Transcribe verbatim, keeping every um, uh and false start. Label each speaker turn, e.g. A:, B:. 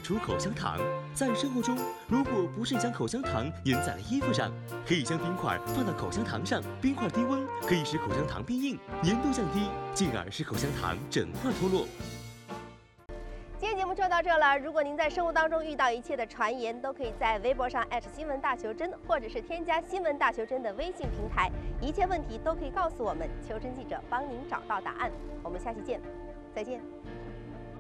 A: 出口香糖。在生活中，如果不慎将口香糖粘在了衣服上，可以将冰块放到口香糖上，冰块低温可以使口香糖变硬，粘度降低，进而使口香糖整块脱落。
B: 今天节目就到这了。如果您在生活当中遇到一切的传言，都可以在微博上艾特新闻大求真，或者是添加新闻大求真的微信平台，一切问题都可以告诉我们，求真记者帮您找到答案。我们下期见，再见。